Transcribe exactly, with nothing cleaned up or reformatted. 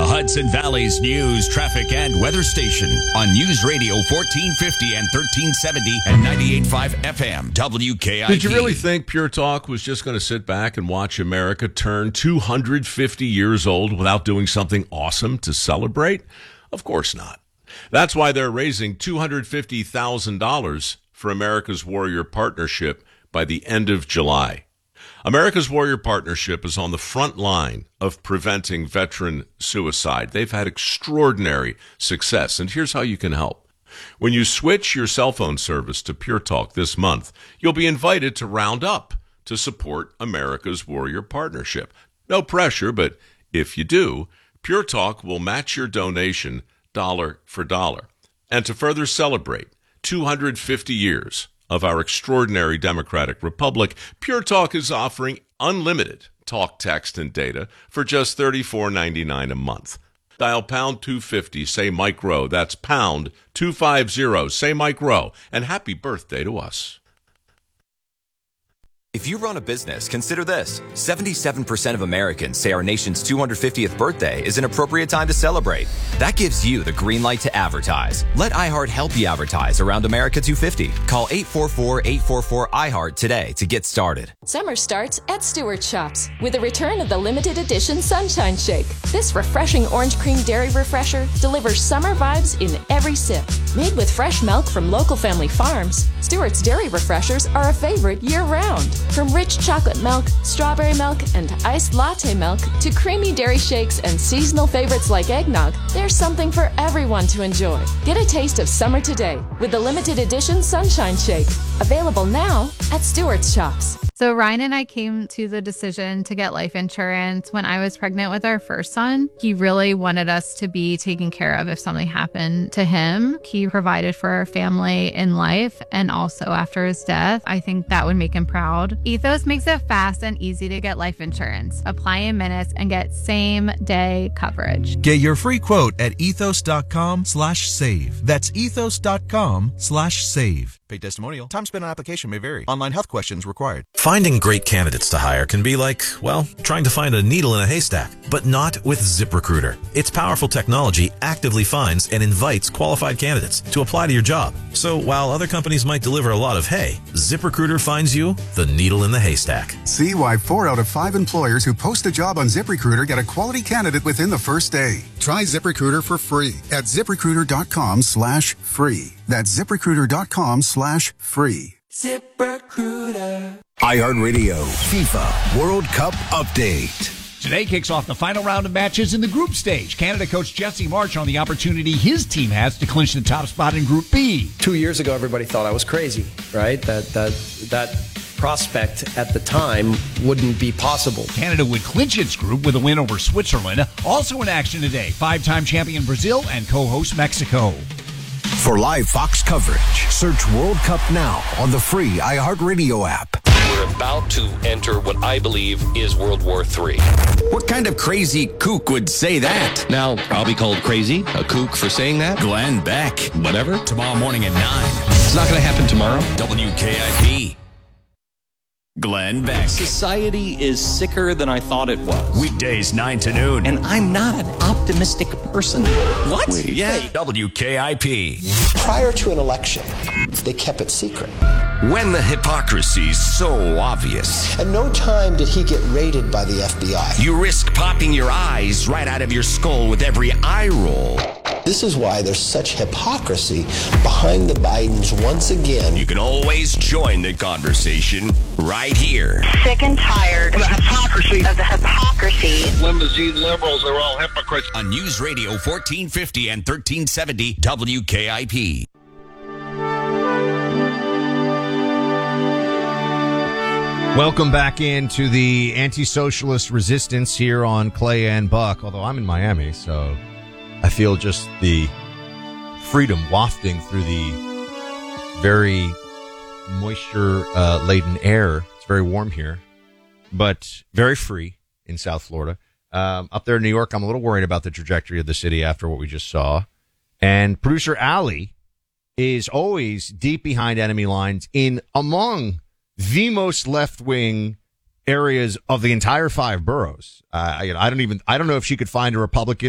The Hudson Valley's news, traffic, and weather station on News Radio fourteen fifty and thirteen seventy and ninety-eight point five F M W K I P. Did you really think Pure Talk was just going to sit back and watch America turn two hundred fifty years old without doing something awesome to celebrate? Of course not. That's why they're raising two hundred fifty thousand dollars for America's Warrior Partnership by the end of July. America's Warrior Partnership is on the front line of preventing veteran suicide. They've had extraordinary success, and here's how you can help. When you switch your cell phone service to Pure Talk this month, you'll be invited to round up to support America's Warrior Partnership. No pressure, but if you do, Pure Talk will match your donation dollar for dollar. And to further celebrate two hundred fifty years of our extraordinary democratic republic, Pure Talk is offering unlimited talk, text, and data for just thirty-four ninety-nine a month. Dial pound two fifty, say Mike Rowe. That's pound two fifty, say Mike Rowe. And happy birthday to us. If you run a business, consider this. seventy-seven percent of Americans say our nation's two hundred fiftieth birthday is an appropriate time to celebrate. That gives you the green light to advertise. Let iHeart help you advertise around America two fifty. Call eight four four, eight four four, I heart today to get started. Summer starts at Stewart Shops with the return of the limited edition Sunshine Shake. This refreshing orange cream dairy refresher delivers summer vibes in every sip. Made with fresh milk from local family farms, Stewart's dairy refreshers are a favorite year-round. From rich chocolate milk, strawberry milk, and iced latte milk to creamy dairy shakes and seasonal favorites like eggnog, there's something for everyone to enjoy. Get a taste of summer today with the limited edition Sunshine Shake. Available now at Stewart's Shops. So Ryan and I came to the decision to get life insurance when I was pregnant with our first son. He really wanted us to be taken care of if something happened to him. He provided for our family in life and also after his death. I think that would make him proud. Ethos makes it fast and easy to get life insurance. Apply in minutes and get same day coverage. Get your free quote at ethos.com slash save. That's ethos.com slash save. Paid testimonial. Time spent on application may vary. Online health questions required. Finding great candidates to hire can be like, well, trying to find a needle in a haystack, but not with ZipRecruiter. Its powerful technology actively finds and invites qualified candidates to apply to your job. So while other companies might deliver a lot of hay, ZipRecruiter finds you the needle in the haystack. See why four out of five employers who post a job on ZipRecruiter get a quality candidate within the first day. Try ZipRecruiter for free at ZipRecruiter.com slash free. That's ZipRecruiter.com slash free. ZipRecruiter. iHeartRadio FIFA World Cup Update. Today kicks off the final round of matches in the group stage. Canada coach Jesse Marsch on the opportunity his team has to clinch the top spot in Group B. Two years ago, everybody thought I was crazy, right? That that that prospect at the time wouldn't be possible. Canada would clinch its group with a win over Switzerland. Also in action today, five-time champion Brazil and co-host Mexico. For live Fox coverage, search World Cup now on the free iHeartRadio app. We're about to enter what I believe is World War Three. What kind of crazy kook would say that? Now, I'll be called crazy, a kook for saying that. Glenn Beck. Whatever. Tomorrow morning at nine. It's not going to happen tomorrow. W K I P. Glenn Beck. Society is sicker than I thought it was. Weekdays nine to noon. And I'm not an optimistic person. What? Wait, yeah. W K I P. Prior to an election, they kept it secret. When the hypocrisy's so obvious. At no time did he get raided by the F B I. You risk popping your eyes right out of your skull with every eye roll. This is why there's such hypocrisy behind the Bidens once again. You can always join the conversation right here. Sick and tired of the hypocrisy. Of the hypocrisy. Limousine liberals are all hypocrites. On News Radio fourteen fifty and thirteen seventy W K I P. Welcome back into the anti-socialist resistance here on Clay and Buck, although I'm in Miami, so I feel just the freedom wafting through the very moisture-laden uh, air. It's very warm here, but very free in South Florida. Um, up there in New York, I'm a little worried about the trajectory of the city after what we just saw. And producer Allie is always deep behind enemy lines in among the most left-wing areas of the entire five boroughs. Uh, I, I don't even, I don't know if she could find a Republican